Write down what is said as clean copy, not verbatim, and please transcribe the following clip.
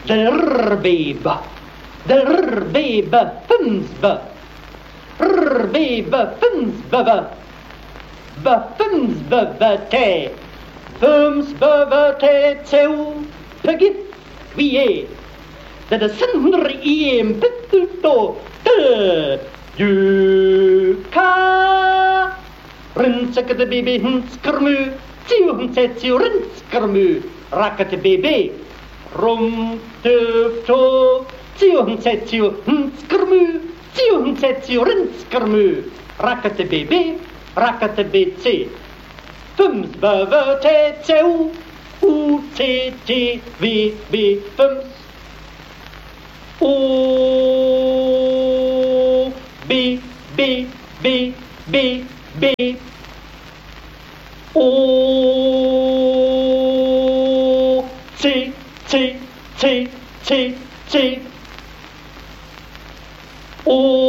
Derbebe, finsbe, bebe, finsbebe, finsbebe, finsbebe, teu, pegit, wie, dat de sender iem pitto, du ka, rinseke de bebe hinskermu, tiu rinskermu, raket bebe, rum, tufto, tiu hinskermu, tiu rinskermu, raket bebe, raket bebe, fums bebe teu, u v fums, o b o t o